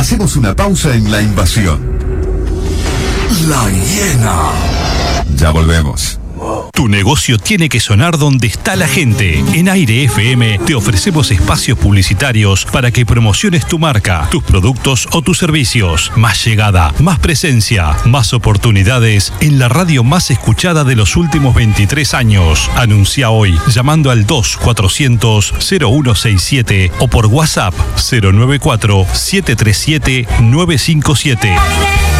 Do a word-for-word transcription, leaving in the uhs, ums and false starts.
Hacemos una pausa en la invasión. La hiena. Ya volvemos. Tu negocio tiene que sonar donde está la gente. En Aire F M te ofrecemos espacios publicitarios para que promociones tu marca, tus productos o tus servicios. Más llegada, más presencia, más oportunidades en la radio más escuchada de los últimos veintitrés años. Anuncia hoy llamando al dos cuatrocientos cero uno sesenta y siete o por WhatsApp cero nueve cuatro siete tres siete nueve cinco siete.